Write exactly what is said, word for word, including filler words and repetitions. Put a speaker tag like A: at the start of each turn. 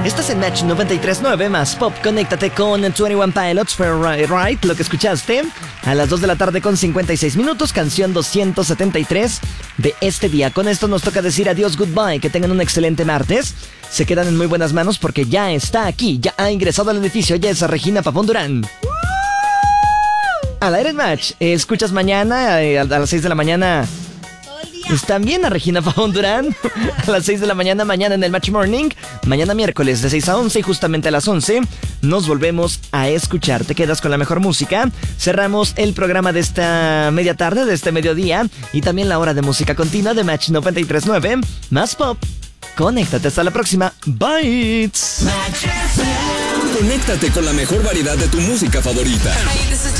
A: Estás en Match noventa y tres punto nueve más Pop. Conéctate con veintiuno Pilots for Right, lo que escuchaste. A las dos de la tarde con cincuenta y seis minutos, canción doscientos setenta y tres de este día. Con esto nos toca decir adiós, goodbye, que tengan un excelente martes. Se quedan en muy buenas manos porque ya está aquí, ya ha ingresado al edificio, ya es Regina Pavón Durán. Al aire en Match, eh, escuchas mañana eh, a las seis de la mañana. También a Regina Pavón Durán a las seis de la mañana, mañana en el Match Morning. Mañana miércoles de seis a once y justamente a las once nos volvemos a escuchar. Te quedas con la mejor música. Cerramos el programa de esta media tarde, de este mediodía, y también la hora de música continua de Match noventa y tres punto nueve más Pop. Conéctate, hasta la próxima. Bye.
B: Conéctate con la mejor variedad de tu música favorita.